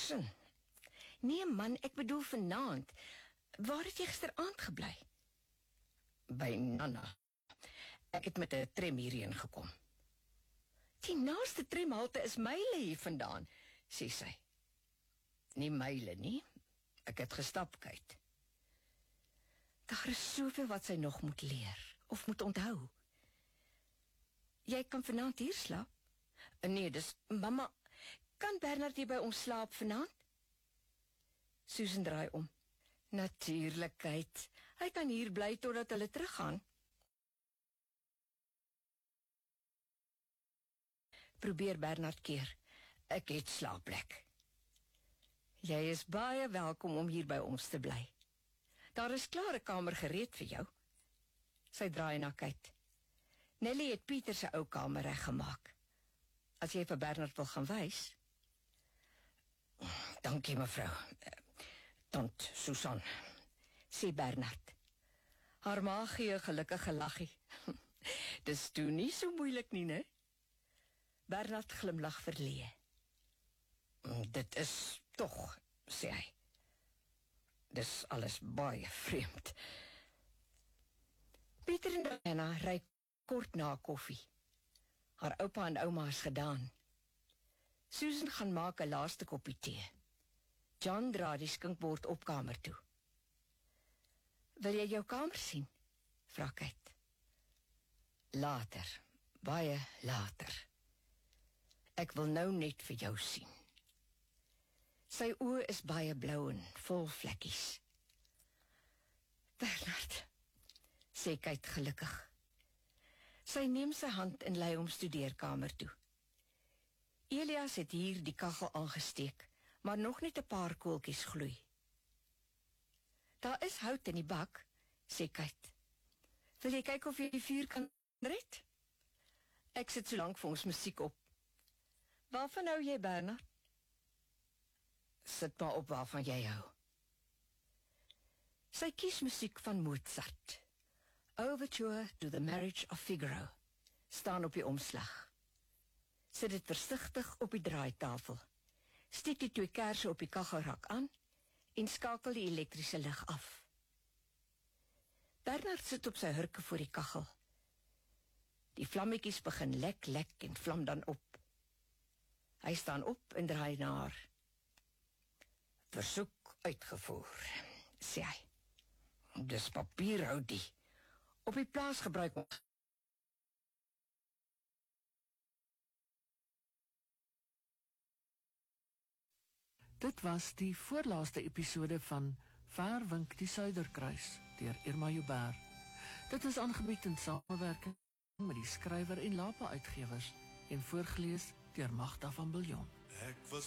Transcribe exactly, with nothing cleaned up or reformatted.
Susan. Nee man, ek bedoel vanaand. Waar het jy gisteraand gebly? By Nana. Ek het met 'n tram hierheen gekom. Die naaste tramhalte is myle hier vandaan, sê sy. Nie myle nie. Ek het gestap, Kate. Daar is soveel wat sy nog moet leer, of moet onthou. Jy kan vanaand hier slaap? Nee, dis, mama, kan Bernard hier by ons slaap vanaand? Susan draai om. Natuurlikheid, hy kan hier bly totdat hulle teruggaan. Probeer Bernard keer, ek het slaapplek. Jy is baie welkom om hier by ons te bly. Daar is klaar 'n kamer gereed vir jou. Sy draai na Kate. Nelly het Pieter se ou kamer reggemaak. As jy vir Bernard wil gaan wys. Dankie mevrou. Tant Susan, sê Bernard. Haar ma gee 'n gelukkige laggie. Dis toe nie so moeilik nie, né? Bernard glimlag verleë. Dit is tog, sê hy. Dis alles baie vreemd. Pieter en Diana ry kort na koffie. Haar oupa en ouma is gedaan. Susan gaan maak 'n laaste koppie tee. John dra die skinkbord op kamer toe. Wil jy jou kamer sien? Vra Kate. Later, baie later. Ek wil nou net vir jou sien. Sy oë is baie blou en vol vlekkies. Bernard, sê Kate gelukkig. Sy neem sy hand en lei hom studeerkamer toe. Elias het hier die kaggel aangesteek, maar nog net 'n paar koeltjies gloei. Daar is hout in die bak, sê Kate. Wil jy kyk of jy die vuur kan red? Ek sit so lank vir ons musiek op. Waarvan hou jy, Bernard? Sit maar op waarvan jy hou. Sy kies musiek van Mozart. Overture to the Marriage of Figaro staan op die omslag. Sit dit versigtig op die draaitafel. Steek die twee kersse op die kaggelrak aan en skakel die elektriese lig af. Bernard sit op sy hurke voor die kaggel. Die vlammetjies begin lek, lek en vlam dan op. Hy staan op en draai na haar. Versoek uitgevoer, sê hy. Dis papierhoudie. Op die plaas gebruik ons. Dit was die voorlaaste episode van Ver Wink die Suiderkruis deur Irma Joubert. Dit is aangebied in samewerking met die skrywer en Lapa Uitgewers en voorgelees deur Magda van Biljon. Ek was